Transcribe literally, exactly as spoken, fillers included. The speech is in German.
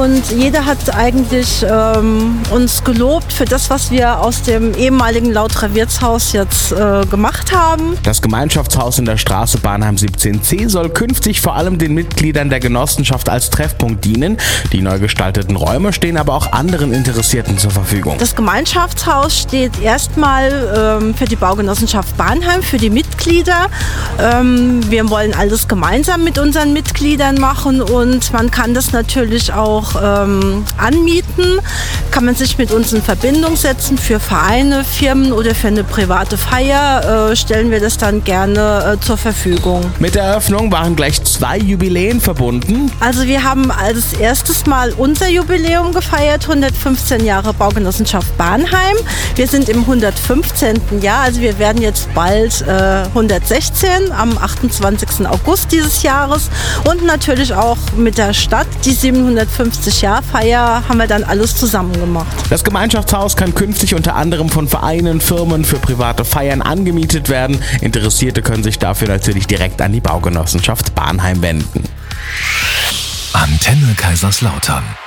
und jeder hat eigentlich ähm, uns gelobt für das, was wir aus dem ehemaligen Lauterer Wirtshaus jetzt äh, gemacht haben. Das Gemeinschaftshaus in der Straße Barnheim siebzehn c soll künftig vor allem den Mitgliedern der Genossenschaft als Treffpunkt dienen. Die neu gestalteten Räume stehen aber auch anderen Interessierten zur Verfügung. Das Gemeinschaftshaus steht erstmal ähm, für die Baugenossenschaft Barnheim, für die Mitglieder. Ähm, wir wollen alles gemeinsam mit unseren Mitgliedern machen und man kann das natürlich auch ähm, anmieten. Kann man sich mit uns in Verbindung setzen für Vereine, Firmen oder für eine private Feier, äh, stellen wir das dann gerne äh, zur Verfügung. Mit der Eröffnung waren gleich zwei Jubiläen verbunden. Also wir haben als erstes Mal unser Jubiläum gefeiert, hundertfünfzehn Jahre Baugenossenschaft Barnheim. Wir sind im hundertfünfzehnten Jahr, also wir werden jetzt bald äh, hundertsechzehn am achtundzwanzigsten August dieses Jahres und natürlich auch mit der Stadt, die siebenhundertfünfzig-Jahr-Feier, haben wir dann alles zusammen gemacht. Das Gemeinschaftshaus kann künftig unter anderem von Vereinen, Firmen für private Feiern angemietet werden. Interessierte können sich dafür natürlich direkt an die Baugenossenschaft Barnheim wenden. Antenne Kaiserslautern.